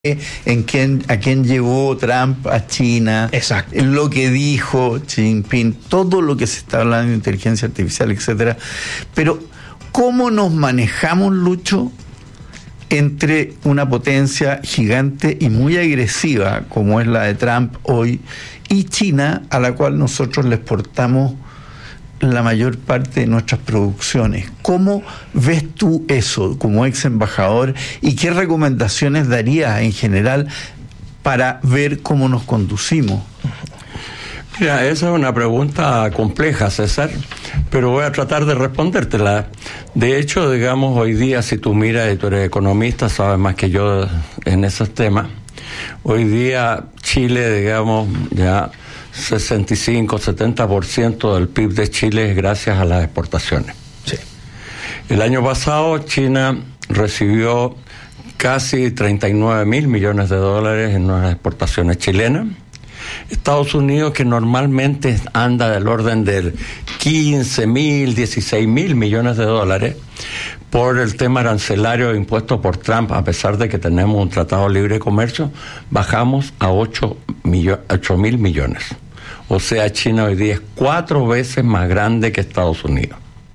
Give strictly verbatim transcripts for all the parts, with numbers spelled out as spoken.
en quién, a quién llevó Trump a China, exacto, lo que dijo Xi Jinping, todo lo que se está hablando de inteligencia artificial, etcétera. Pero ¿cómo nos manejamos, Lucho, entre una potencia gigante y muy agresiva como es la de Trump hoy y China, a la cual nosotros le exportamos la mayor parte de nuestras producciones? ¿Cómo ves tú eso como ex embajador y qué recomendaciones darías en general para ver cómo nos conducimos? Mira, esa es una pregunta compleja, César, pero voy a tratar de respondértela. De hecho, digamos, hoy día, si tú miras, y tú eres economista, sabes más que yo en esos temas, hoy día Chile, digamos, ya sesenta y cinco, setenta por ciento del P I B de Chile es gracias a las exportaciones. Sí. El año pasado China recibió casi treinta y nueve mil millones de dólares en nuevas exportaciones chilenas. Estados Unidos, que normalmente anda del orden del quince mil, dieciséis mil millones de dólares, por el tema arancelario impuesto por Trump, a pesar de que tenemos un tratado de libre comercio, bajamos a ocho mil millones. O sea, China hoy día es cuatro veces más grande que Estados Unidos.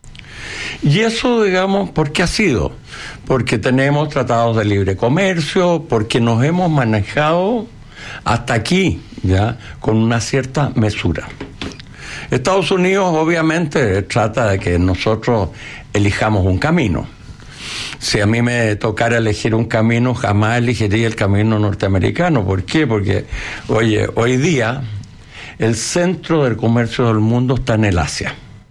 Y eso, digamos, ¿por qué ha sido? Porque tenemos tratados de libre comercio, porque nos hemos manejado hasta aquí, ya, con una cierta mesura. Estados Unidos obviamente trata de que nosotros elijamos un camino. Si a mí me tocara elegir un camino, jamás elegiría el camino norteamericano. ¿Por qué? Porque, oye, hoy día el centro del comercio del mundo está en el Asia.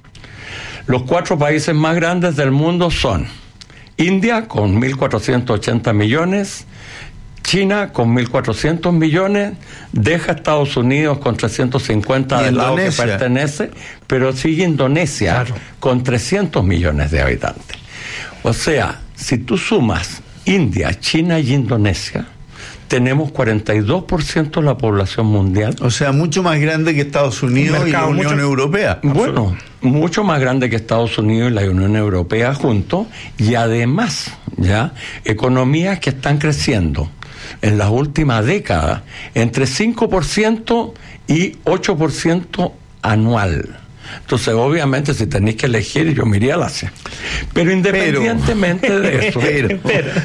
Los cuatro países más grandes del mundo son India con mil cuatrocientos ochenta millones, China con mil cuatrocientos millones, deja Estados Unidos con trescientos cincuenta del lado que pertenece, pero sigue Indonesia, claro, con trescientos millones de habitantes. O sea, si tú sumas India, China y Indonesia, tenemos cuarenta y dos por ciento de la población mundial. O sea, mucho más grande que Estados Unidos y la Unión mucho, Europea. Bueno, mucho más grande que Estados Unidos y la Unión Europea juntos, y además, ya, economías que están creciendo en las últimas décadas entre cinco por ciento y ocho por ciento anual. Entonces, obviamente, si tenéis que elegir, yo me iría al Asia. Pero independientemente pero, de eso, pero,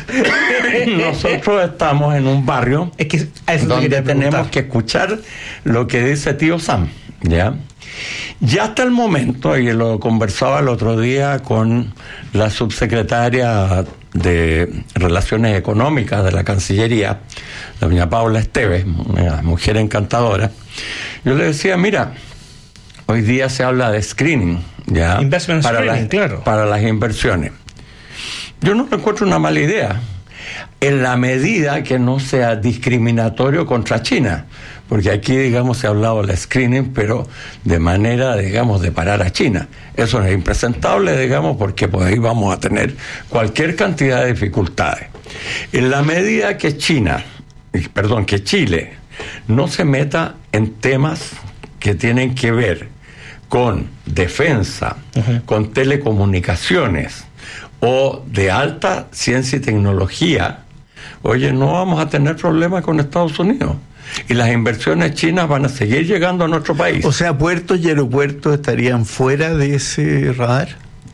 pero, nosotros estamos en un barrio es que donde tenemos que escuchar lo que dice tío Sam, ¿ya? Ya hasta el momento, y lo conversaba el otro día con la subsecretaria de Relaciones Económicas de la Cancillería, la doña Paula Esteves, una mujer encantadora, yo le decía, mira, hoy día se habla de screening, ¿ya? Investment para screening, las, claro. Para las inversiones. Yo no encuentro una mala idea, en la medida que no sea discriminatorio contra China, porque aquí, digamos, se ha hablado del screening, pero de manera, digamos, de parar a China. Eso es impresentable, digamos, porque pues ahí vamos a tener cualquier cantidad de dificultades. En la medida que China, perdón, que Chile no se meta en temas que tienen que ver con defensa, uh-huh, con telecomunicaciones o de alta ciencia y tecnología, oye, no vamos a tener problemas con Estados Unidos. Y las inversiones chinas van a seguir llegando a nuestro país. O sea, puertos y aeropuertos estarían fuera de ese radar.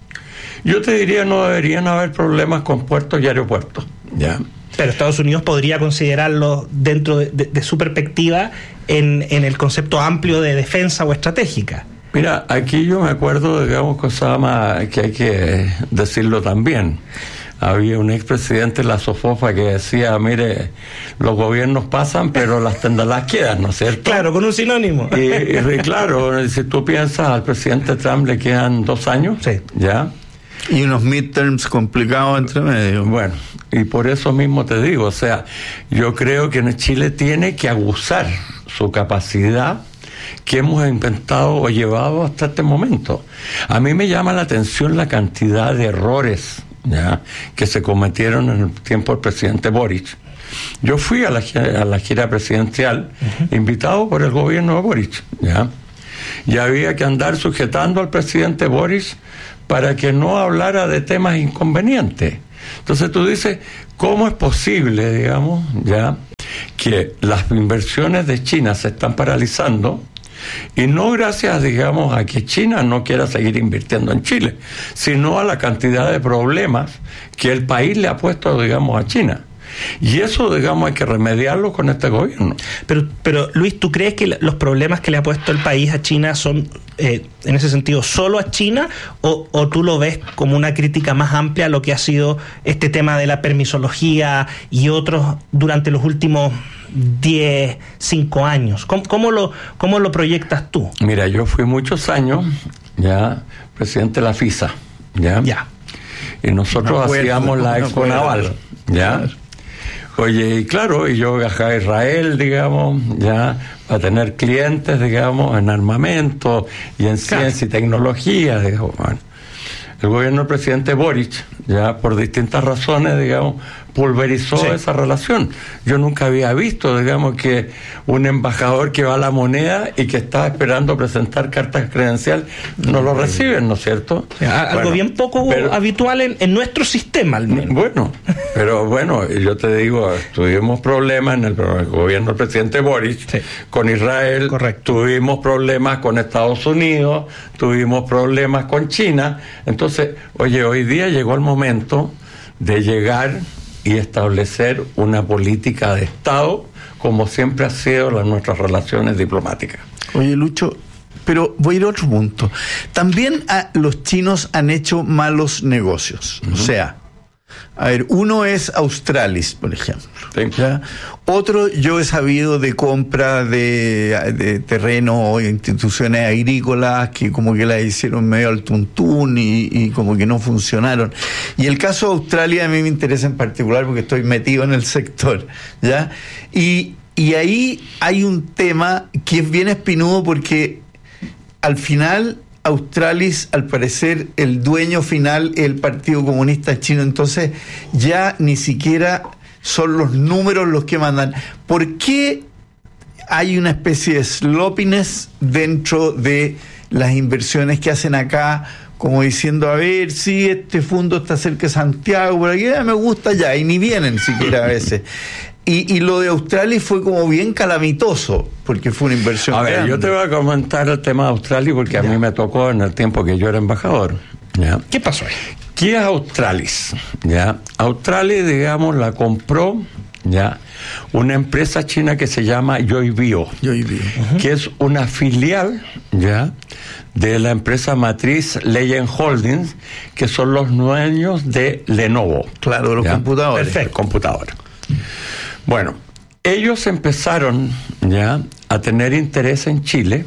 Yo te diría, no deberían haber problemas con puertos y aeropuertos, ¿ya? Pero Estados Unidos podría considerarlo dentro de, de, de su perspectiva en, en el concepto amplio de defensa o estratégica. Mira, aquí yo me acuerdo, digamos, cosa más que hay que decirlo también. Había un expresidente de la Sofofa que decía, mire, los gobiernos pasan, pero las tendalas quedan, ¿no es cierto? Claro, con un sinónimo. Y, y claro, si tú piensas, al presidente Trump le quedan dos años, sí, ¿ya? Y unos midterms complicados entre medio. Bueno, y por eso mismo te digo, o sea, yo creo que Chile tiene que abusar su capacidad que hemos inventado o llevado hasta este momento. A mí me llama la atención la cantidad de errores, ¿ya?, que se cometieron en el tiempo del presidente Boric. Yo fui a la, a la gira presidencial, uh-huh, invitado por el gobierno de Boric, ¿ya? Y había que andar sujetando al presidente Boric para que no hablara de temas inconvenientes. Entonces tú dices, ¿cómo es posible, digamos, ya que las inversiones de China se están paralizando, y no gracias, digamos, a que China no quiera seguir invirtiendo en Chile, sino a la cantidad de problemas que el país le ha puesto, digamos, a China. Y eso, digamos, hay que remediarlo con este gobierno. Pero, pero Luis, ¿tú crees que los problemas que le ha puesto el país a China son, eh, en ese sentido, solo a China? O, ¿O tú lo ves como una crítica más amplia a lo que ha sido este tema de la permisología y otros durante los últimos diez, cinco años? ¿Cómo, cómo, lo, cómo lo proyectas tú? Mira, yo fui muchos años ya presidente de la FISA, ¿ya? Ya. Y nosotros no hacíamos la Expo Naval, ¿ya? Claro. Oye, y claro, y yo viajé a Israel, digamos, ya, para tener clientes, digamos, en armamento y en claro. ciencia y tecnología, digamos. Bueno, el gobierno del presidente Boric, ya, por distintas razones, digamos, pulverizó sí. esa relación. Yo nunca había visto, digamos, que un embajador que va a la moneda y que está esperando presentar cartas credencial no lo reciben, ¿no es cierto? O sea, algo bueno, bien poco pero, habitual en, en nuestro sistema, al menos. Bueno, pero bueno, yo te digo, tuvimos problemas en el, el gobierno del presidente Boric sí. con Israel, correcto. Tuvimos problemas con Estados Unidos, tuvimos problemas con China. Entonces, oye, hoy día llegó el momento de llegar y establecer una política de Estado, como siempre ha sido las nuestras relaciones diplomáticas. Oye, Lucho, pero voy a ir a otro punto. También a, los chinos han hecho malos negocios. Uh-huh. O sea, a ver, uno es Australis, por ejemplo. Sí. ¿Ya? Otro, yo he sabido de compra de, de terreno o instituciones agrícolas que como que las hicieron medio al tuntún y, y como que no funcionaron. Y el caso de Australia a mí me interesa en particular porque estoy metido en el sector, ¿ya? Y, y ahí hay un tema que es bien espinudo porque al final Australis, al parecer, el dueño final es el Partido Comunista Chino, entonces ya ni siquiera son los números los que mandan. ¿Por qué hay una especie de sloppiness dentro de las inversiones que hacen acá, como diciendo, a ver, sí, este fondo está cerca de Santiago, por aquí me gusta ya, y ni vienen siquiera a veces? Y, y lo de Australia fue como bien calamitoso, porque fue una inversión A ver, grande. Yo te voy a comentar el tema de Australia, porque ya. a mí me tocó en el tiempo que yo era embajador. ¿Ya? ¿Qué pasó ahí? ¿Qué es Australis? ¿Ya? Australis, digamos, la compró, ¿ya?, una empresa china que se llama Yoibio, Yoibio. Uh-huh. que es una filial, ¿ya?, de la empresa matriz Legend Holdings, que son los dueños de Lenovo. Claro, los ¿ya? computadores. Perfecto, computadores. Bueno, ellos empezaron ya a tener interés en Chile,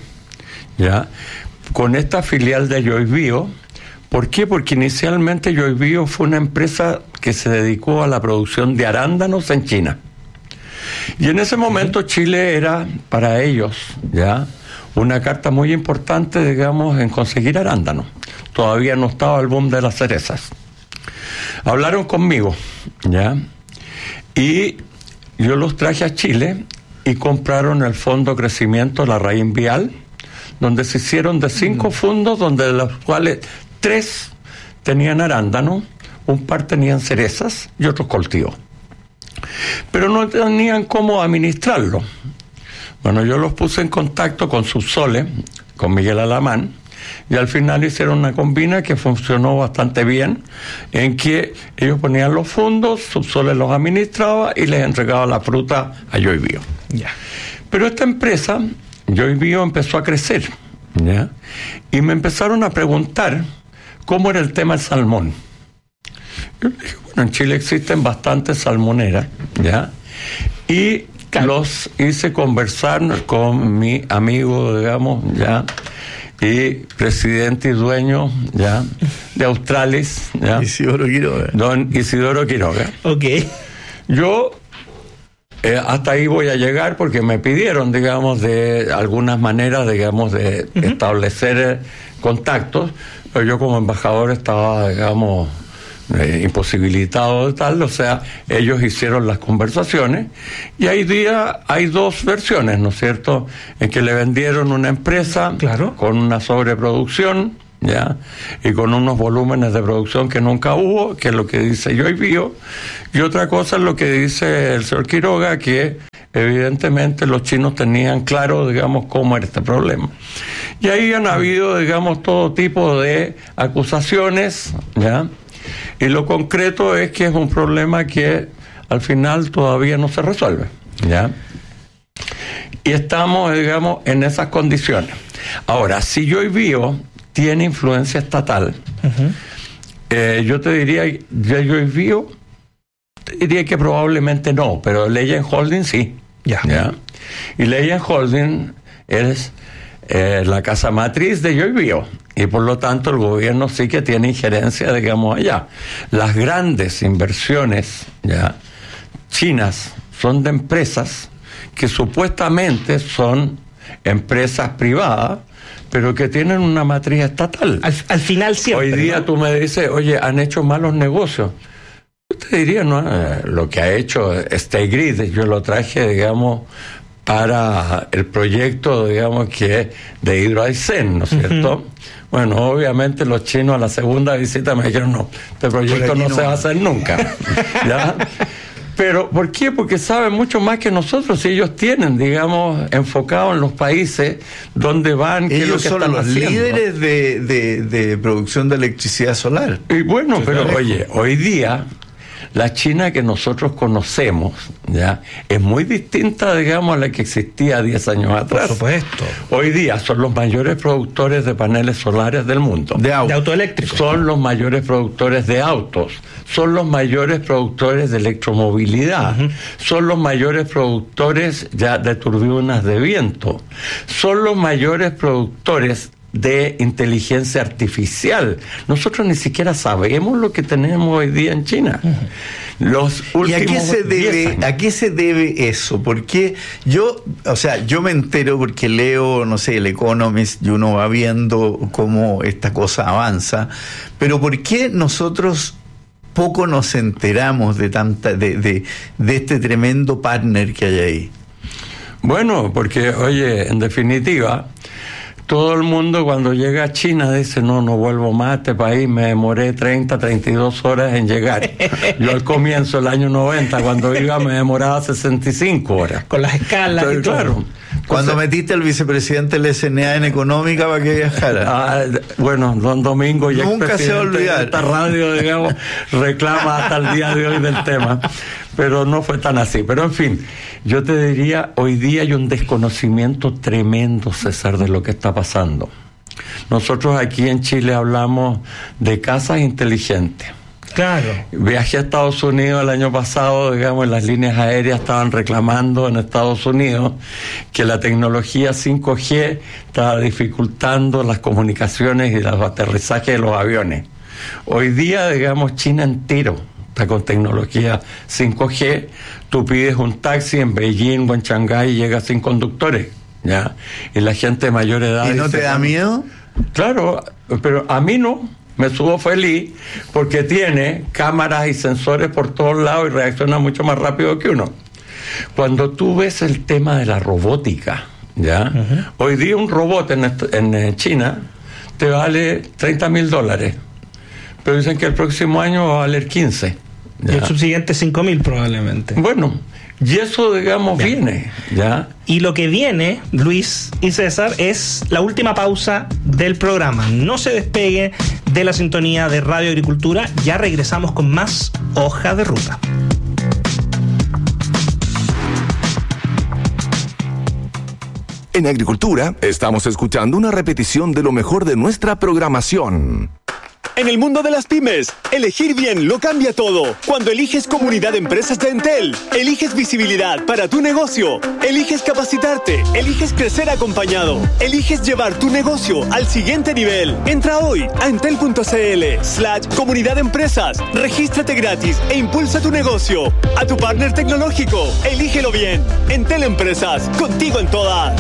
ya, con esta filial de Yoibio. ¿Por qué? Porque inicialmente Yoibio fue una empresa que se dedicó a la producción de arándanos en China. Y en ese momento Chile era para ellos, ya, una carta muy importante, digamos, en conseguir arándanos. Todavía no estaba el boom de las cerezas. Hablaron conmigo, ya, y yo los traje a Chile y compraron el Fondo Crecimiento La Raíz Vial, donde se hicieron de cinco fondos, donde de los cuales tres tenían arándano, un par tenían cerezas y otros cultivos. Pero no tenían cómo administrarlo. Bueno, yo los puse en contacto con Subsole, con Miguel Alamán, y al final hicieron una combina que funcionó bastante bien, en que ellos ponían los fondos, Subsole los administraba y les entregaba la fruta a Yoibio. Yeah. Pero esta empresa, Yoibio, empezó a crecer, ¿ya? Y me empezaron a preguntar cómo era el tema del salmón. Yo dije, bueno, en Chile existen bastantes salmoneras, ¿ya? Y los hice conversar con mi amigo, digamos, ya, y presidente y dueño, ya, de Australis, ya, Isidoro Quiroga. Don Isidoro Quiroga. Ok. Yo eh, hasta ahí voy a llegar porque me pidieron, digamos, de algunas maneras, digamos, de uh-huh. establecer eh, contactos, pero yo como embajador estaba, digamos, Eh, imposibilitado de tal, o sea, ellos hicieron las conversaciones y hay día hay dos versiones, ¿no es cierto?, en que le vendieron una empresa, claro, con una sobreproducción, ya, y con unos volúmenes de producción que nunca hubo, que es lo que dice Yoibio, y otra cosa es lo que dice el señor Quiroga, que evidentemente los chinos tenían claro, digamos, cómo era este problema. Y ahí han habido, digamos, todo tipo de acusaciones, ¿ya? Y lo concreto es que es un problema que al final todavía no se resuelve, ¿ya? Y estamos, digamos, en esas condiciones. Ahora, si Yoibío tiene influencia estatal, uh-huh. eh, yo te diría, yo Yoibío diría que probablemente no, pero Legend Holding sí. Ya. ¿Ya? Y Legend Holding es eh, la casa matriz de Yoibío. Y por lo tanto el gobierno sí que tiene injerencia, digamos, allá. Las grandes inversiones, ya, chinas son de empresas que supuestamente son empresas privadas, pero que tienen una matriz estatal. Al, al final siempre. Hoy día, ¿no?, tú me dices, oye, han hecho malos negocios. Yo te diría, ¿no? Eh, lo que ha hecho este grid, yo lo traje, digamos, para el proyecto, digamos, que de Hydro Aysén, ¿no es cierto? Uh-huh. Bueno, obviamente los chinos a la segunda visita me dijeron, no, este proyecto no, no se va a hacer nunca. ¿Ya? Pero, ¿por qué? Porque saben mucho más que nosotros, y ellos tienen, digamos, enfocado en los países donde van, qué es lo que son están los haciendo. líderes de, de, de producción de electricidad solar. Y bueno, sí, pero claro. Oye, hoy día la China que nosotros conocemos, ya, es muy distinta, digamos, a la que existía diez años atrás. Por supuesto. Hoy día son los mayores productores de paneles solares del mundo. De, auto. de autoeléctricos. Son los mayores productores de autos. Son los mayores productores de electromovilidad. Uh-huh. Son los mayores productores ya de turbinas de viento. Son los mayores productores de inteligencia artificial. Nosotros ni siquiera sabemos lo que tenemos hoy día en China. Uh-huh. Los últimos ¿Y a qué se debe, a qué se debe eso? Porque yo, o sea, yo me entero porque leo, no sé, el Economist, y uno va viendo cómo esta cosa avanza, pero ¿por qué nosotros poco nos enteramos de tanta, de, de, de este tremendo partner que hay ahí? Bueno, porque, oye, en definitiva, todo el mundo cuando llega a China dice, no, no vuelvo más a este país, me demoré treinta, treinta y dos horas en llegar. Yo al comienzo del año noventa, cuando iba, me demoraba sesenta y cinco horas. Con las escalas. Entonces, y todo. Claro. Cuando Entonces, metiste al vicepresidente del S N A en económica para que viajara. Ah, bueno, don Domingo, ya nunca se va a olvidar. Esta radio, digamos, reclama hasta el día de hoy del tema, pero no fue tan así. Pero en fin, yo te diría, hoy día hay un desconocimiento tremendo, César, de lo que está pasando. Nosotros aquí en Chile hablamos de casas inteligentes. Claro. Viajé a Estados Unidos el año pasado, digamos, las líneas aéreas estaban reclamando en Estados Unidos que la tecnología cinco G estaba dificultando las comunicaciones y los aterrizajes de los aviones. Hoy día, digamos, China entero está con tecnología cinco G. Tú pides un taxi en Beijing o en Shanghái y llegas sin conductores, ¿ya? Y la gente de mayor edad... ¿Y no te da miedo? Claro, pero a mí no. Me subo feliz porque tiene cámaras y sensores por todos lados y reacciona mucho más rápido que uno. Cuando tú ves el tema de la robótica, ¿ya? Uh-huh. Hoy día un robot en, en China te vale treinta mil dólares, pero dicen que el próximo año va a valer quince. ¿Ya? Y el subsiguiente cinco mil probablemente. Bueno, y eso, digamos, ya viene, ¿ya? Y lo que viene, Luis y César, es la última pausa del programa. No se despegue de la sintonía de Radio Agricultura. Ya regresamos con más Hoja de Ruta. En Agricultura estamos escuchando una repetición de lo mejor de nuestra programación. En el mundo de las pymes, elegir bien lo cambia todo. Cuando eliges Comunidad de Empresas de Entel, eliges visibilidad para tu negocio, eliges capacitarte, eliges crecer acompañado, eliges llevar tu negocio al siguiente nivel. Entra hoy a entel.cl slash Comunidad de Empresas, regístrate gratis e impulsa tu negocio. A tu partner tecnológico, elígelo bien. Entel Empresas, contigo en todas.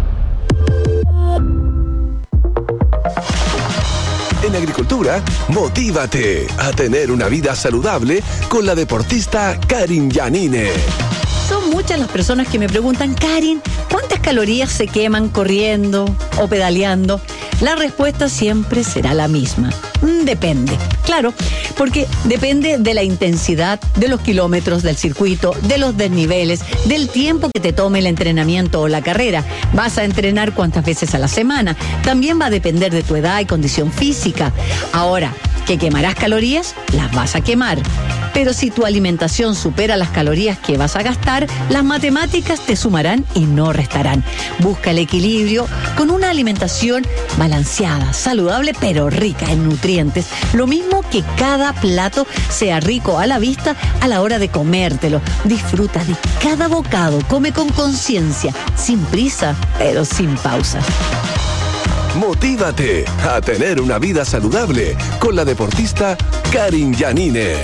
En Agricultura, motívate a tener una vida saludable con la deportista Karin Yanine. Son muchas las personas que me preguntan, Karin, ¿cuántas calorías se queman corriendo o pedaleando? La respuesta siempre será la misma. Depende. Claro, porque depende de la intensidad, de los kilómetros del circuito, de los desniveles, del tiempo que te tome el entrenamiento o la carrera. Vas a entrenar cuántas veces a la semana. También va a depender de tu edad y condición física. Ahora, ¿que quemarás calorías? Las vas a quemar. Pero si tu alimentación supera las calorías que vas a gastar, las matemáticas te sumarán y no restarán. Busca el equilibrio con una alimentación balanceada, saludable, pero rica en nutrientes. Lo mismo que cada plato sea rico a la vista a la hora de comértelo. Disfruta de cada bocado, come con conciencia, sin prisa, pero sin pausa. Motívate a tener una vida saludable con la deportista Karin Janine.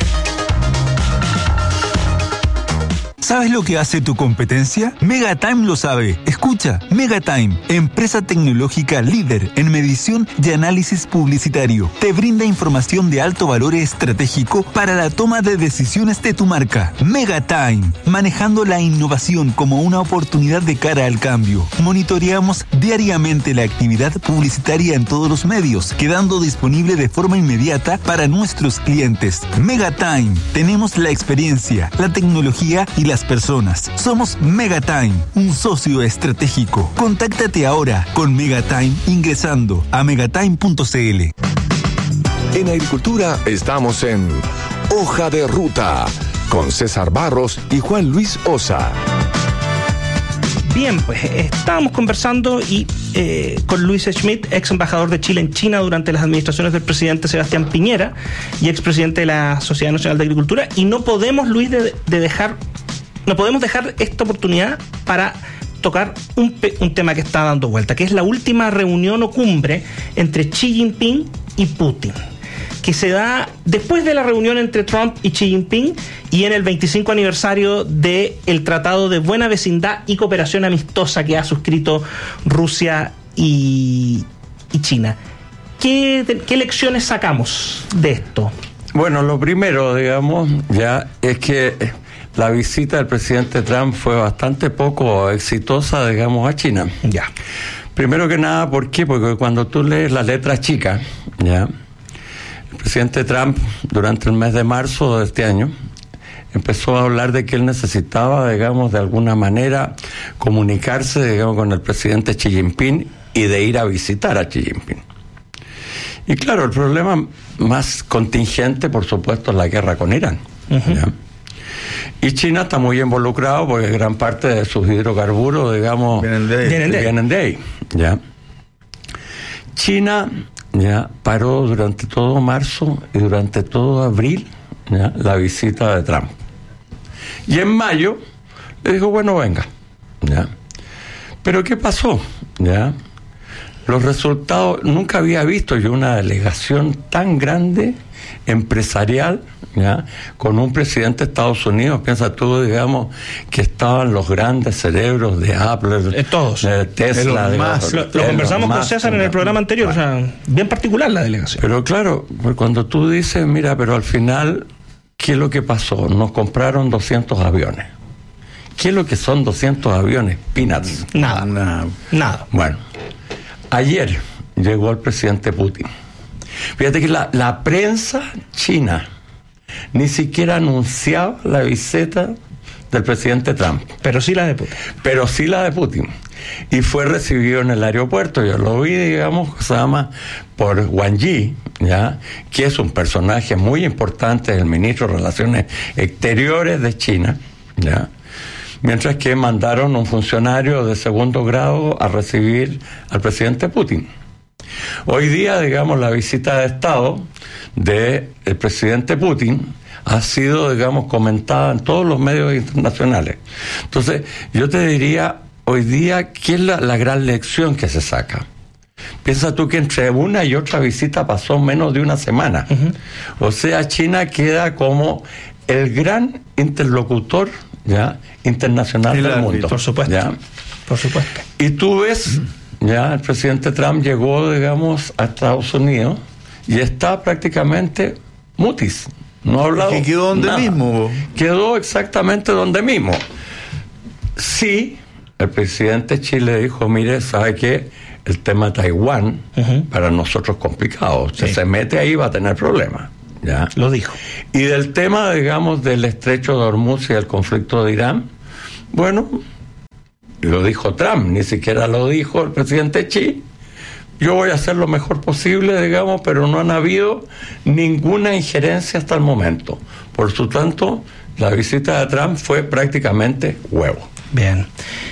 ¿Sabes lo que hace tu competencia? Megatime lo sabe. Escucha, Megatime, empresa tecnológica líder en medición y análisis publicitario. Te brinda información de alto valor estratégico para la toma de decisiones de tu marca. Megatime, manejando la innovación como una oportunidad de cara al cambio. Monitoreamos diariamente la actividad publicitaria en todos los medios, quedando disponible de forma inmediata para nuestros clientes. Megatime, tenemos la experiencia, la tecnología y las personas. Somos Megatime, un socio estratégico. Contáctate ahora con Megatime ingresando a megatime punto c l. En Agricultura estamos en Hoja de Ruta con César Barros y Juan Luis Osa. Bien, pues estábamos conversando y eh, con Luis Schmidt, ex embajador de Chile en China durante las administraciones del presidente Sebastián Piñera y expresidente de la Sociedad Nacional de Agricultura, y no podemos, Luis, de, de dejar no podemos dejar esta oportunidad para tocar un, un tema que está dando vuelta, que es la última reunión o cumbre entre Xi Jinping y Putin, que se da después de la reunión entre Trump y Xi Jinping y en el veinticinco aniversario del Tratado de Buena Vecindad y Cooperación Amistosa que ha suscrito Rusia y, y China. ¿Qué, ¿Qué lecciones sacamos de esto? Bueno, lo primero, digamos, ya es que la visita del presidente Trump fue bastante poco exitosa, digamos, a China. Ya. Primero que nada, ¿por qué? Porque cuando tú lees la letra chica, ya, el presidente Trump, durante el mes de marzo de este año, empezó a hablar de que él necesitaba, digamos, de alguna manera comunicarse, digamos, con el presidente Xi Jinping y de ir a visitar a Xi Jinping. Y claro, el problema más contingente, por supuesto, es la guerra con Irán. Uh-huh. ¿Ya? Y China está muy involucrado porque gran parte de sus hidrocarburos, digamos, vienen de ahí. Vienen de ahí. Vienen de ahí, ¿ya? China ya paró durante todo marzo y durante todo abril, ¿ya?, la visita de Trump. Y en mayo le dijo, bueno, venga, ¿ya? Pero ¿qué pasó? ¿Ya? Los resultados, nunca había visto yo una delegación tan grande, empresarial, ¿ya?, con un presidente de Estados Unidos. Piensa tú, digamos, que estaban los grandes cerebros de Apple, de todos, de Tesla, digamos, lo, lo conversamos con César en el programa anterior. O sea, bien particular la delegación. Pero claro, pues cuando tú dices, mira, pero al final, ¿qué es lo que pasó? Nos compraron doscientos aviones. ¿Qué es lo que son doscientos aviones? Peanuts. Nada, nada. nada. Bueno, ayer llegó el presidente Putin. Fíjate que la, la prensa china ni siquiera anunciaba la visita del presidente Trump. Pero sí la de Putin. Pero sí la de Putin. Y fue recibido en el aeropuerto. Yo lo vi, digamos, se llama, por Wang Yi, ¿ya?, que es un personaje muy importante, el ministro de Relaciones Exteriores de China, ¿ya?, mientras que mandaron un funcionario de segundo grado a recibir al presidente Putin. Hoy día, digamos, la visita de Estado del presidente Putin ha sido, digamos, comentada en todos los medios internacionales. Entonces, yo te diría, hoy día, ¿qué es la, la gran lección que se saca? Piensa tú que entre una y otra visita pasó menos de una semana. Uh-huh. O sea, China queda como el gran interlocutor, ya, internacional el del árbitro, mundo. Por supuesto. ¿Ya? Por supuesto. Y tú ves, ya, el presidente Trump llegó, digamos, a Estados Unidos y está prácticamente mutis. No ha hablado. ¿Y quedó donde nada. mismo? Quedó exactamente donde mismo. Sí, el presidente de Chile dijo, mire, ¿sabe qué? El tema de Taiwán, uh-huh, para nosotros es complicado. Si sí. se mete ahí va a tener problemas. ¿ya? Lo dijo. Y del tema, digamos, del estrecho de Hormuz y el conflicto de Irán, bueno, lo dijo Trump, ni siquiera lo dijo el presidente Xi. Yo voy a hacer lo mejor posible, digamos, pero no han habido ninguna injerencia hasta el momento. Por su tanto, la visita de Trump fue prácticamente huevo. Bien.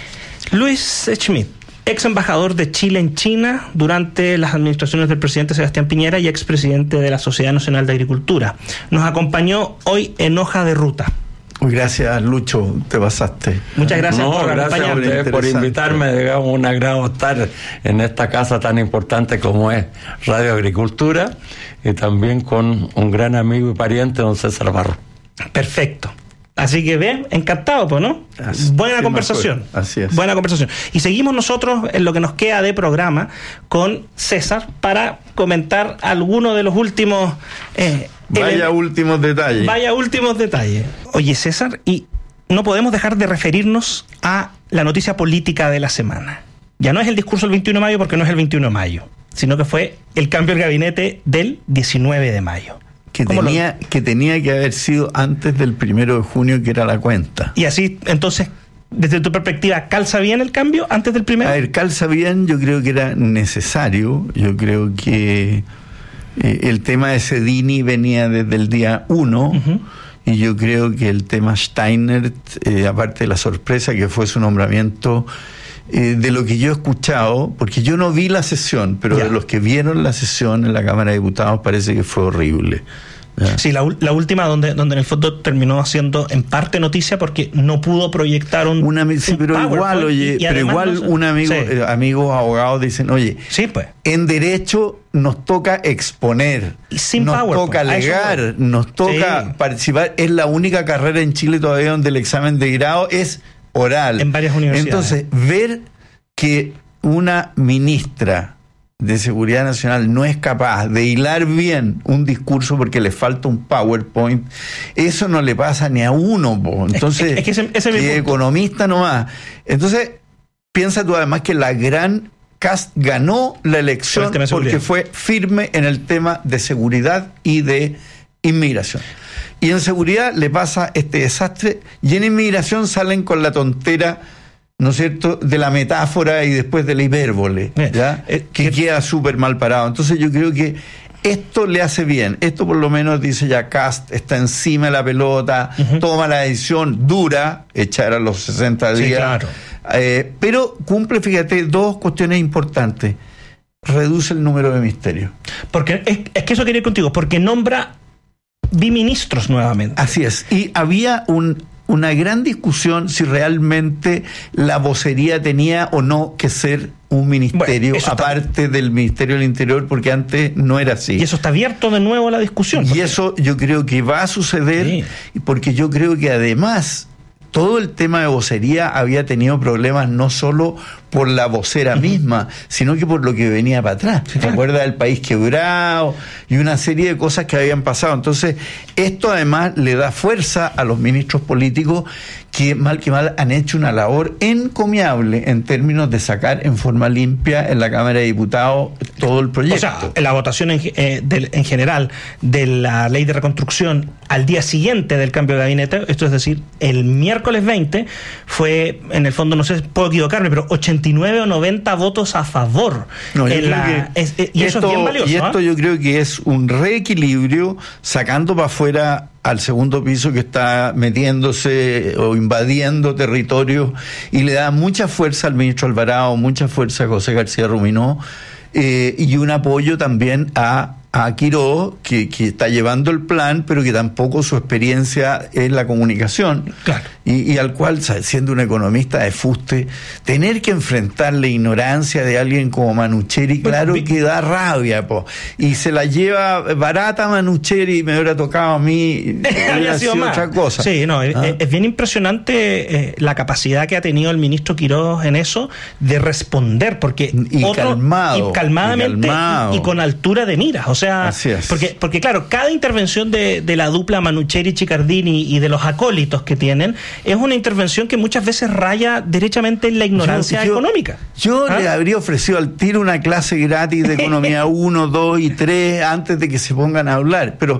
Luis Schmidt, ex embajador de Chile en China durante las administraciones del presidente Sebastián Piñera y expresidente de la Sociedad Nacional de Agricultura. Nos acompañó hoy en Hoja de Ruta. Gracias, Lucho, te pasaste. Muchas gracias no, por gracias a acompañarme. ustedes por invitarme, digamos, un agrado estar en esta casa tan importante como es Radio Agricultura, y también con un gran amigo y pariente, don César Barro. Perfecto. Así que bien, encantado, pues, ¿no? Así, Buena sí, conversación. Así es. Buena conversación. Y seguimos nosotros en lo que nos queda de programa con César para comentar algunos de los últimos... Eh, Vaya ele- últimos detalles. Vaya últimos detalles. Oye, César, y no podemos dejar de referirnos a la noticia política de la semana. Ya no es el discurso del veintiuno de mayo, porque no es el veintiuno de mayo, sino que fue el cambio del gabinete del diecinueve de mayo. Que ¿Cómo lo- tenía, que tenía que haber sido antes del primero de junio, que era la cuenta. Y así, entonces, desde tu perspectiva, ¿calza bien el cambio antes del primero? A ver, calza bien, yo creo que era necesario. Yo creo que eh, el tema de Sedini venía desde el día uno. Uh-huh. Y yo creo que el tema Steiner, eh, aparte de la sorpresa que fue su nombramiento, eh, de lo que yo he escuchado, porque yo no vi la sesión, pero Ya. de los que vieron la sesión en la Cámara de Diputados parece que fue horrible. ¿Ya? Sí, la, ul- la última donde, donde en el fondo terminó haciendo en parte noticia porque no pudo proyectar un, Un ami- sí, un pero PowerPoint igual, oye, y- y pero además igual no se- un amigo, Sí. eh, amigos abogados dicen, oye, Sí, pues. en derecho nos toca exponer, Y sin nos PowerPoint, toca a eso alegar, voy. nos toca Sí. participar. Es la única carrera en Chile todavía donde el examen de grado es oral. En varias universidades. Entonces, ver que una ministra de Seguridad Nacional no es capaz de hilar bien un discurso porque le falta un PowerPoint, eso no le pasa ni a uno, po. Entonces, Es que ese- ese es mi que punto. economista nomás. Entonces, piensa tú además que la gran Cast ganó la elección Por el tema de porque seguridad. fue firme en el tema de seguridad y de inmigración. Y en seguridad le pasa este desastre, y en inmigración salen con la tontera, ¿no es cierto?, de la metáfora y después de la hipérbole, Bien. ¿ya? Eh, que que- queda súper mal parado. Entonces yo creo que esto le hace bien. Esto por lo menos dice ya Cast, está encima de la pelota, Ujú. toma la decisión dura, echar a los sesenta Sí, días. claro. Eh, pero cumple, fíjate, dos cuestiones importantes. Reduce el número de misterios. Porque es, es que eso quería ir contigo, porque nombra biministros nuevamente. Así es. Y había un, una gran discusión si realmente la vocería tenía o no que ser un ministerio, Bueno, eso está- aparte del Ministerio del Interior, porque antes no era así. Y eso está abierto de nuevo a la discusión. Y porque- eso yo creo que va a suceder, Sí. porque yo creo que además todo el tema de vocería había tenido problemas no solo por la vocera misma, sino que por lo que venía para atrás. ¿Te claro. acuerdas del país quebrado y una serie de cosas que habían pasado? Entonces, esto además le da fuerza a los ministros políticos que mal que mal han hecho una labor encomiable en términos de sacar en forma limpia en la Cámara de Diputados todo el proyecto. O sea, la votación en, eh, del- en general de la ley de reconstrucción al día siguiente del cambio de gabinete, esto es decir, el miércoles veinte, fue, en el fondo, no sé, puedo equivocarme, pero ochenta y nueve o noventa votos a favor. No, yo En creo la- que es- eh, y eso esto- es bien valioso. Y esto ¿ah? yo creo que es un reequilibrio, sacando para afuera al segundo piso que está metiéndose o invadiendo territorio, y le da mucha fuerza al ministro Alvarado, mucha fuerza a José García Ruminó, eh, y un apoyo también a a Quiroz, que, que está llevando el plan, pero que tampoco su experiencia es la comunicación. Claro. Y, y al cual, ¿sabes?, siendo un economista de fuste, tener que enfrentar la ignorancia de alguien como Manucheri, claro vi- que da rabia, po. Y se la lleva barata Manucheri, y me hubiera tocado a mí, Había hubiera sido sido más. otra cosa. Sí, no, es, ¿Ah? es bien impresionante eh, la capacidad que ha tenido el ministro Quiroz en eso de responder, porque Y calmado, y calmadamente y calmado. y, y con altura de miras, o sea, Así es. porque porque claro, cada intervención de, de la dupla Manucheri Chicardini y de los acólitos que tienen es una intervención que muchas veces raya derechamente en la ignorancia Yo- yo- económica. Yo ¿Ah? le habría ofrecido al tiro una clase gratis de economía uno, dos y tres antes de que se pongan a hablar, pero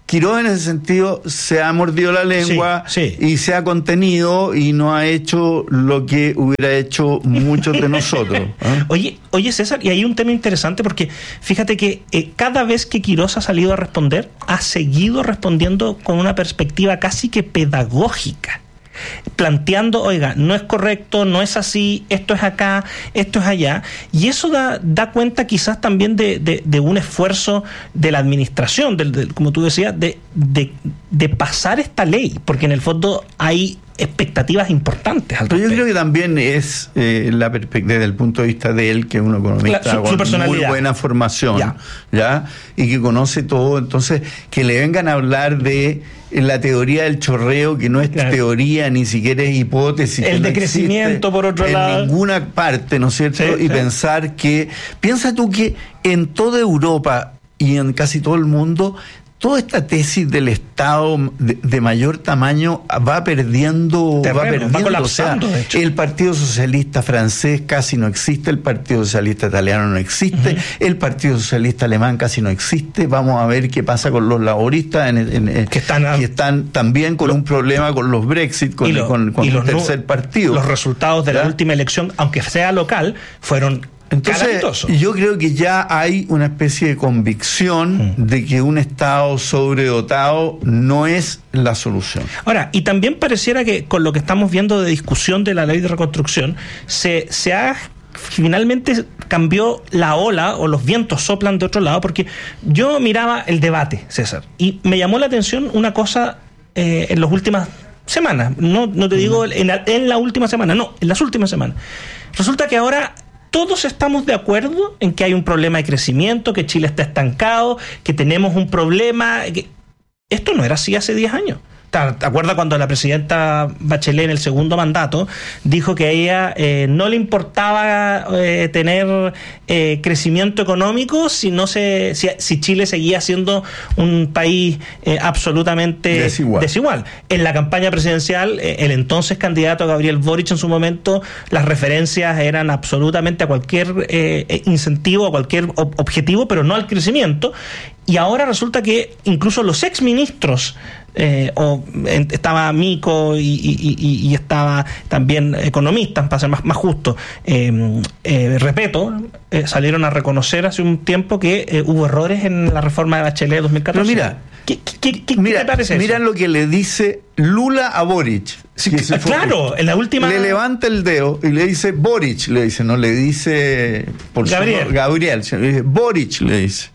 Quirós en ese sentido se ha mordido la lengua sí, sí. y se ha contenido y no ha hecho lo que hubiera hecho muchos de nosotros. ¿eh? Oye, oye César, y hay un tema interesante porque fíjate que eh, cada vez que Quirós ha salido a responder, ha seguido respondiendo con una perspectiva casi que pedagógica, planteando, oiga, no es correcto, no es así, esto es acá, esto es allá, y eso da, da cuenta quizás también de, de, de un esfuerzo de la administración, del, del, como tú decías, de, de, de pasar esta ley, porque en el fondo hay expectativas importantes al Pero yo respecto. creo que también es eh, la perspectiva desde el punto de vista de él, que es un economista La- su- su con muy buena formación, Ya. ya, y que conoce todo. Entonces, que le vengan a hablar de la teoría del chorreo, que no es Claro. teoría, ni siquiera es hipótesis. El que no decrecimiento, existe por otro en lado. ninguna parte, ¿no es cierto? Sí, y sí. pensar que, piensa tú que en toda Europa y en casi todo el mundo, toda esta tesis del Estado de, de mayor tamaño va perdiendo, Terreno, va va perdiendo. colapsando, o sea, de hecho. el Partido Socialista francés casi no existe, el Partido Socialista italiano no existe, uh-huh. el Partido Socialista alemán casi no existe. Vamos a ver qué pasa con los laboristas en, en, en, que, están a, que están también con lo, un problema con los Brexit, con, lo, con, con el tercer partido. Los resultados de ¿verdad? La última elección, aunque sea local, fueron Entonces, yo creo que ya hay una especie de convicción mm. de que un Estado sobredotado no es la solución. Ahora, y también pareciera que con lo que estamos viendo de discusión de la ley de reconstrucción, se, se ha finalmente cambió la ola o los vientos soplan de otro lado, porque yo miraba el debate, César, y me llamó la atención una cosa eh, en las últimas semanas, no, no te digo mm. en, la, en la última semana, no, en las últimas semanas. Resulta que ahora todos estamos de acuerdo en que hay un problema de crecimiento, que Chile está estancado, que tenemos un problema. Que... Esto no era así hace diez años. ¿Te acuerdas cuando la presidenta Bachelet en el segundo mandato dijo que a ella eh, no le importaba eh, tener eh, crecimiento económico si no se si, si Chile seguía siendo un país eh, absolutamente desigual. desigual? En la campaña presidencial, eh, el entonces candidato Gabriel Boric en su momento, las referencias eran absolutamente a cualquier eh, incentivo, a cualquier ob- objetivo, pero no al crecimiento. Y ahora resulta que incluso los exministros, eh, o en, estaba Mico y, y, y, y estaba también economistas, para ser más, más justo, eh, eh, Repeto, eh, salieron a reconocer hace un tiempo que eh, hubo errores en la reforma de Bachelet de dos mil catorce. Pero mira, ¿qué, qué, qué, mira, ¿qué te parece mira eso? lo que le dice Lula a Boric. Sí, claro, en la última... Le levanta el dedo y le dice Boric, le dice, no le dice por Gabriel. Su, Gabriel, sino le dice Boric, le dice.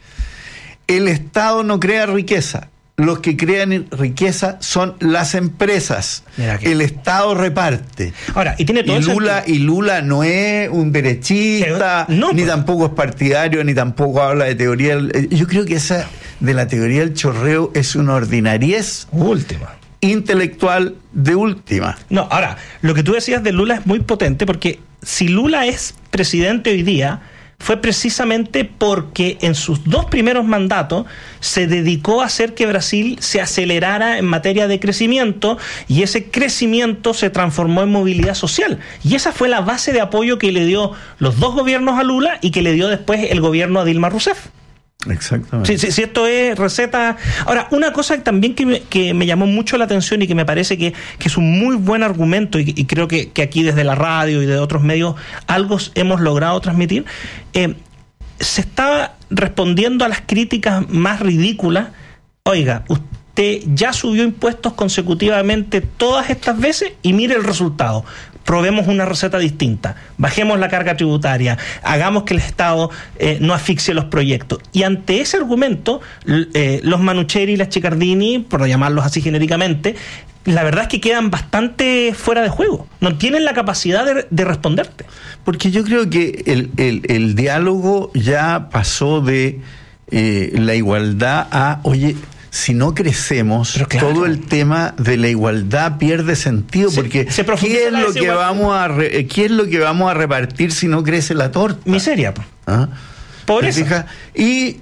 El Estado no crea riqueza. Los que crean riqueza son las empresas. El Estado reparte. Ahora, y tiene todo y Lula, y Lula no es un derechista, Pero, no, ni pues. tampoco es partidario, ni tampoco habla de teoría. Yo creo que esa de la teoría del chorreo es una ordinariez última. Intelectual de última. No, ahora, lo que tú decías de Lula es muy potente, porque si Lula es presidente hoy día, fue precisamente porque en sus dos primeros mandatos se dedicó a hacer que Brasil se acelerara en materia de crecimiento, y ese crecimiento se transformó en movilidad social. Y esa fue la base de apoyo que le dio los dos gobiernos a Lula y que le dio después el gobierno a Dilma Rousseff. Exactamente. Si, si, si esto es receta... Ahora, una cosa también que me, que me llamó mucho la atención y que me parece que, que es un muy buen argumento, y, y creo que, que aquí desde la radio y de otros medios algo hemos logrado transmitir, eh, se estaba respondiendo a las críticas más ridículas. Oiga, usted ya subió impuestos consecutivamente todas estas veces y mire el resultado. Probemos una receta distinta, bajemos la carga tributaria, hagamos que el Estado eh, no asfixie los proyectos. Y ante ese argumento, eh, los Manucheri y las Chicardini, por llamarlos así genéricamente, la verdad es que quedan bastante fuera de juego. No tienen la capacidad de, de responderte. Porque yo creo que el, el, el diálogo ya pasó de eh, la igualdad a, oye, si no crecemos, claro, todo el tema de la igualdad pierde sentido, se, porque se ¿qué es lo que vamos a re, qué es lo que vamos a repartir si no crece la torta? Miseria. ¿Ah? Pobreza. Y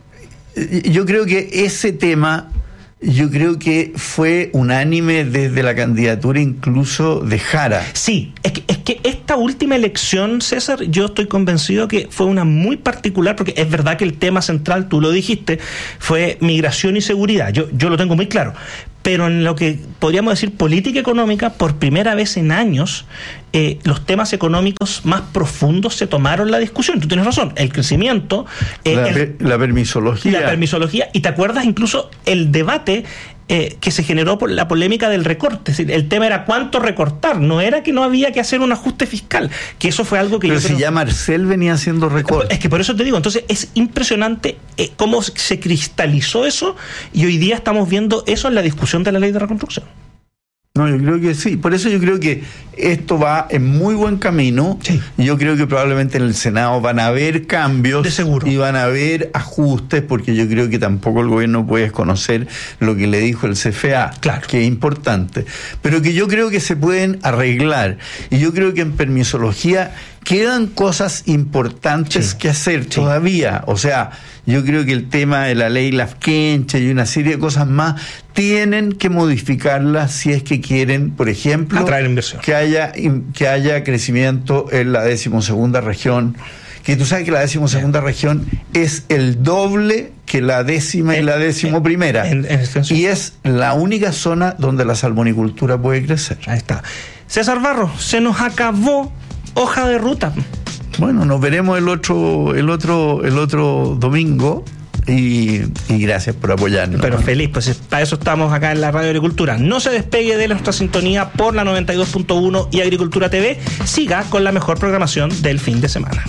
yo creo que ese tema, yo creo que fue unánime desde la candidatura incluso de Jara. Sí, es que, es que este esta última elección, César, yo estoy convencido que fue una muy particular, porque es verdad que el tema central, tú lo dijiste, fue migración y seguridad. Yo, yo lo tengo muy claro. Pero en lo que podríamos decir política económica, por primera vez en años, eh, los temas económicos más profundos se tomaron la discusión. Tú tienes razón, el crecimiento, eh, la, el, la permisología. La permisología, y te acuerdas incluso el debate eh, que se generó por la polémica del recorte. Es decir, el tema era cuánto recortar, no era que no había que hacer un ajuste fiscal, que eso fue algo que Pero yo si creo... ya Marcel venía haciendo recorte. Es que por eso te digo, entonces es impresionante eh, cómo se cristalizó eso, y hoy día estamos viendo eso en la discusión de la ley de reconstrucción. No, yo creo que sí. Por eso yo creo que esto va en muy buen camino. Sí. Yo creo que probablemente en el Senado van a haber cambios. De seguro. Y van a haber ajustes, porque yo creo que tampoco el gobierno puede desconocer lo que le dijo el C F A, claro, que es importante. Pero que yo creo que se pueden arreglar. Y yo creo que en permisología quedan cosas importantes sí. que hacer sí. todavía. O sea, yo creo que el tema de la ley Lafkenche y una serie de cosas más tienen que modificarlas si es que quieren, por ejemplo, atraer inversión, que haya que haya crecimiento en la decimosegunda región. Que tú sabes que la decimosegunda región es el doble que la décima y la décimo primera. En, en, en y es la única zona donde la salmonicultura puede crecer. Ahí está. César Barro, se nos acabó hoja de ruta. Bueno, nos veremos el otro, el otro, el otro domingo. Y, y gracias por apoyarnos. Pero feliz, pues para eso estamos acá en la Radio Agricultura. No se despegue de nuestra sintonía por la noventa y dos punto uno y Agricultura T V. Siga con la mejor programación del fin de semana.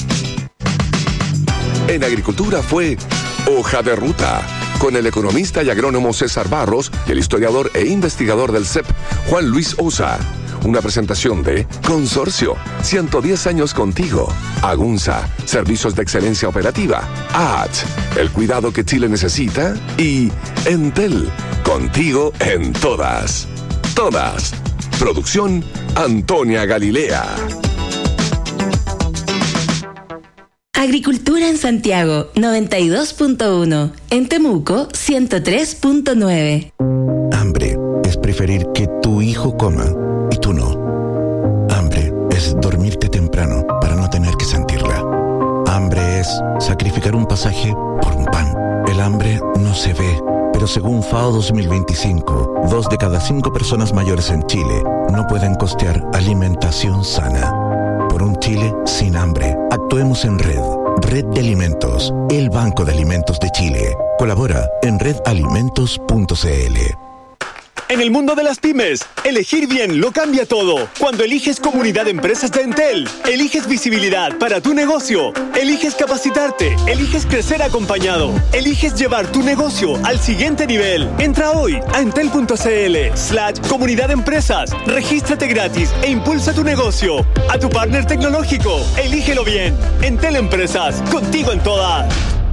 En Agricultura fue Hoja de Ruta, con el economista y agrónomo César Barros y el historiador e investigador del C E P, Juan Luis Osa. Una presentación de Consorcio, ciento diez años contigo. Agunza, servicios de excelencia operativa. A H, el cuidado que Chile necesita. Y Entel, contigo en todas. Todas. Producción Antonia Galilea. Agricultura en Santiago, noventa y dos punto uno. En Temuco, ciento tres punto nueve. Hambre es preferir que tu hijo coma y tú no. Hambre es dormirte temprano para no tener que sentirla. Hambre es sacrificar un pasaje por un pan. El hambre no se ve, pero según FAO dos mil veinticinco, dos de cada cinco personas mayores en Chile no pueden costear alimentación sana. Por un Chile sin hambre, actuemos en red. Red de Alimentos, el Banco de Alimentos de Chile. Colabora en red alimentos punto c l. En el mundo de las pymes, elegir bien lo cambia todo. Cuando eliges Comunidad de Empresas de Entel, eliges visibilidad para tu negocio, eliges capacitarte, eliges crecer acompañado, eliges llevar tu negocio al siguiente nivel. Entra hoy a entel.cl slash Comunidad de Empresas, regístrate gratis e impulsa tu negocio. A tu partner tecnológico, elígelo bien. Entel Empresas, contigo en todas.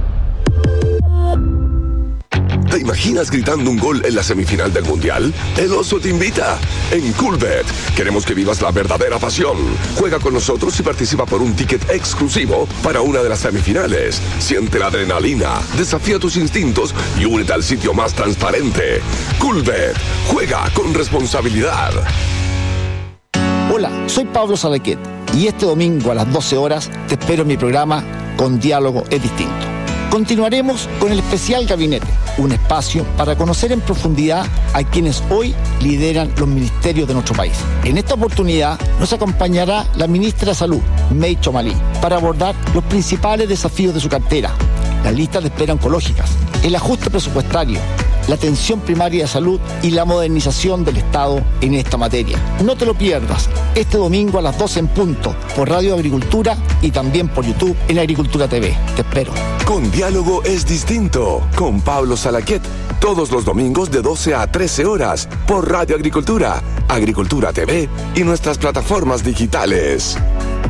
¿Te imaginas gritando un gol en la semifinal del Mundial? El Oso te invita. En Coolbet queremos que vivas la verdadera pasión. Juega con nosotros y participa por un ticket exclusivo para una de las semifinales. Siente la adrenalina, desafía tus instintos y únete al sitio más transparente. Coolbet. Juega con responsabilidad. Hola, soy Pablo Salaquet y este domingo a las doce horas te espero en mi programa Con Diálogo es Distinto. Continuaremos con el especial Gabinete, un espacio para conocer en profundidad a quienes hoy lideran los ministerios de nuestro país. En esta oportunidad nos acompañará la ministra de Salud, May Chomalí, para abordar los principales desafíos de su cartera, las listas de espera oncológicas, el ajuste presupuestario, la atención primaria de salud y la modernización del Estado en esta materia. No te lo pierdas, este domingo a las doce en punto, por Radio Agricultura y también por YouTube en Agricultura T V. Te espero. Con Diálogo es Distinto, con Pablo Salaquet, todos los domingos de doce a trece horas, por Radio Agricultura, Agricultura T V y nuestras plataformas digitales.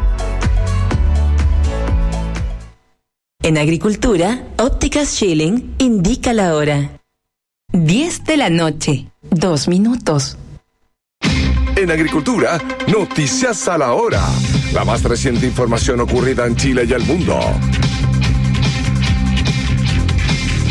En Agricultura, Ópticas Schilling indica la hora. diez de la noche, dos minutos. En Agricultura, noticias a la hora. La más reciente información ocurrida en Chile y el mundo.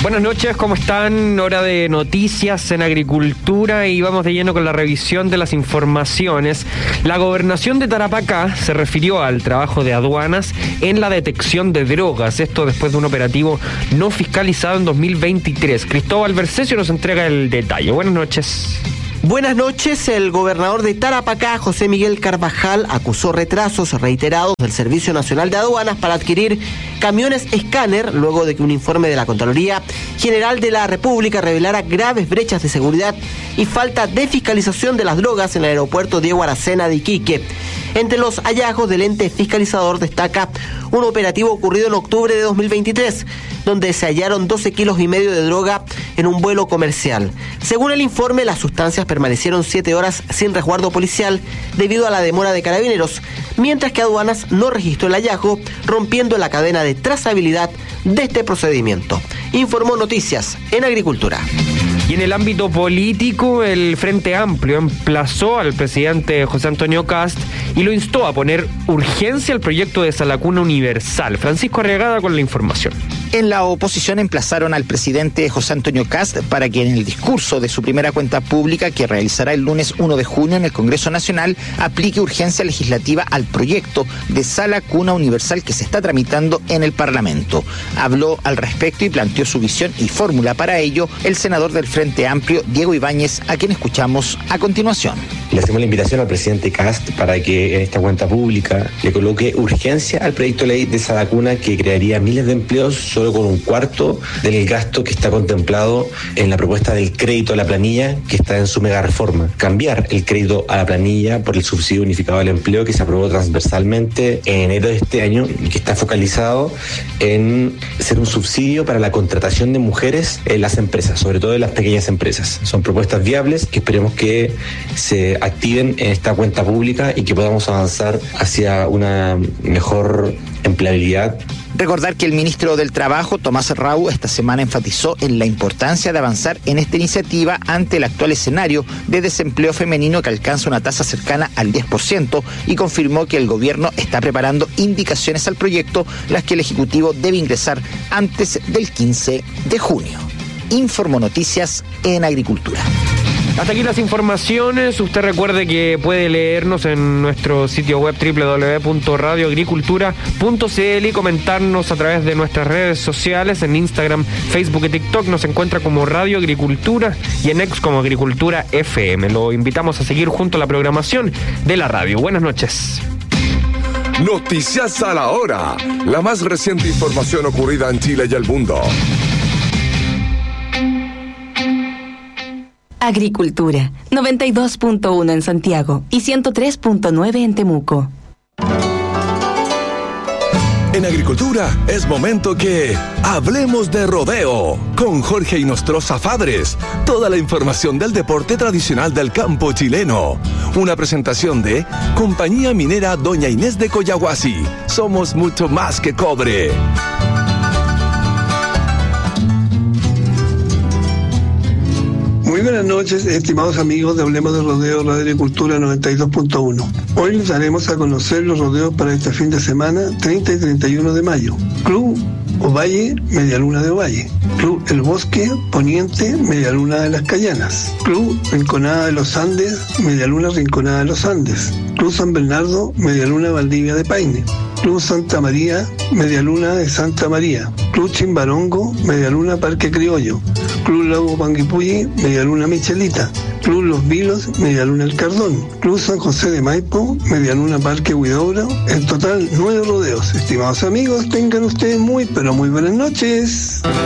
Buenas noches, ¿cómo están? Hora de noticias en agricultura y vamos de lleno con la revisión de las informaciones. La gobernación de Tarapacá se refirió al trabajo de aduanas en la detección de drogas. Esto después de un operativo no fiscalizado en dos mil veintitrés. Cristóbal Bercesio nos entrega el detalle. Buenas noches. Buenas noches. El gobernador de Tarapacá, José Miguel Carvajal, acusó retrasos reiterados del Servicio Nacional de Aduanas para adquirir camiones escáner, luego de que un informe de la Contraloría General de la República revelara graves brechas de seguridad y falta de fiscalización de las drogas en el aeropuerto Diego Aracena de Iquique. Entre los hallazgos del ente fiscalizador destaca un operativo ocurrido en octubre de dos mil veintitrés, donde se hallaron doce kilos y medio de droga en un vuelo comercial. Según el informe, las sustancias permanecieron siete horas sin resguardo policial debido a la demora de carabineros, mientras que aduanas no registró el hallazgo, rompiendo la cadena de trazabilidad de este procedimiento. Informó Noticias en Agricultura. Y en el ámbito político, el Frente Amplio emplazó al presidente José Antonio Kast y lo instó a poner urgencia al proyecto de Salacuna Universal. Francisco Arriagada con la información. En la oposición emplazaron al presidente José Antonio Kast para que en el discurso de su primera cuenta pública, que realizará el lunes primero de junio en el Congreso Nacional, aplique urgencia legislativa al proyecto de Sala Cuna Universal que se está tramitando en el Parlamento. Habló al respecto y planteó su visión y fórmula para ello el senador del Frente Amplio, Diego Ibáñez, a quien escuchamos a continuación. Le hacemos la invitación al presidente Kast para que en esta cuenta pública le coloque urgencia al proyecto de ley de Sala Cuna, que crearía miles de empleos solo con un cuarto del gasto que está contemplado en la propuesta del crédito a la planilla que está en su mega reforma. Cambiar el crédito a la planilla por el subsidio unificado al empleo que se aprobó transversalmente en enero de este año y que está focalizado en ser un subsidio para la contratación de mujeres en las empresas, sobre todo en las pequeñas empresas. Son propuestas viables que esperemos que se activen en esta cuenta pública y que podamos avanzar hacia una mejor empleabilidad. Recordar que el ministro del Trabajo, Tomás Rau, esta semana enfatizó en la importancia de avanzar en esta iniciativa ante el actual escenario de desempleo femenino que alcanza una tasa cercana al diez por ciento y confirmó que el gobierno está preparando indicaciones al proyecto, las que el Ejecutivo debe ingresar antes del quince de junio. Informó Noticias en Agricultura. Hasta aquí las informaciones. Usted recuerde que puede leernos en nuestro sitio web doble u doble u doble u punto radio agricultura punto c l y comentarnos a través de nuestras redes sociales. En Instagram, Facebook y TikTok nos encuentra como Radio Agricultura y en X como Agricultura F M. Lo invitamos a seguir junto a la programación de la radio. Buenas noches. Noticias a la hora. La más reciente información ocurrida en Chile y el mundo. Agricultura, noventa y dos punto uno en Santiago y ciento tres punto nueve en Temuco. En Agricultura es momento que hablemos de rodeo con Jorge Inostroza Fadres. Toda la información del deporte tradicional del campo chileno. Una presentación de Compañía Minera Doña Inés de Coyahuasi. Somos mucho más que cobre. Muy buenas noches, estimados amigos de Hablemos de Rodeo Radio Agricultura noventa y dos punto uno. Hoy les daremos a conocer los rodeos para este fin de semana, treinta y treinta y uno de mayo. Club Ovalle, Media Luna de Ovalle. Club El Bosque, Poniente, Media Luna de las Cayanas. Club Rinconada de los Andes, Media Luna Rinconada de los Andes. Club San Bernardo, Media Luna Valdivia de Paine. Club Santa María, Media Luna de Santa María. Club Chimbarongo, Media Luna Parque Criollo. Club Lago Panguipulli, Media Luna Michelita. Club Los Vilos, Media Luna El Cardón. Club San José de Maipo, Media Luna Parque Huidobro. En total, nueve rodeos. Estimados amigos, tengan ustedes muy, pero muy buenas noches.